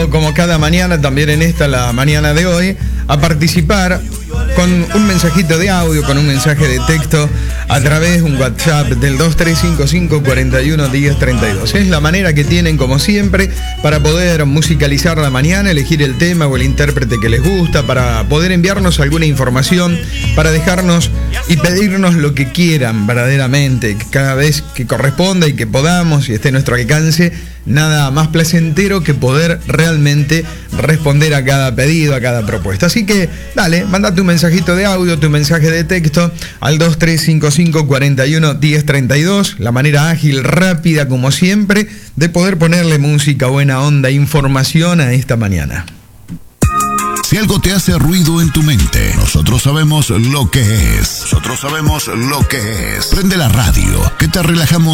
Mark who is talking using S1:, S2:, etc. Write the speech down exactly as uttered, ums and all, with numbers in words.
S1: invito, como cada mañana, también en esta, la mañana de hoy, a participar con un mensajito de audio, con un mensaje de texto a través de un WhatsApp del dos tres cinco cinco, cuatro uno, uno cero tres dos. Es la manera que tienen, como siempre, para poder musicalizar la mañana, elegir el tema o el intérprete que les gusta, para poder enviarnos alguna información, para dejarnos y pedirnos lo que quieran verdaderamente, cada vez que corresponda y que podamos y esté a nuestro alcance. Nada más placentero que poder realmente responder a cada pedido, a cada propuesta. Así que, dale, manda tu mensajito de audio, tu mensaje de texto al dos tres cinco cinco, cuatro uno, uno cero tres dos. La manera ágil, rápida, como siempre, de poder ponerle música, buena onda, información a esta mañana.
S2: Si algo te hace ruido en tu mente, nosotros sabemos lo que es. Nosotros sabemos lo que es. Prende la radio, que te relajamos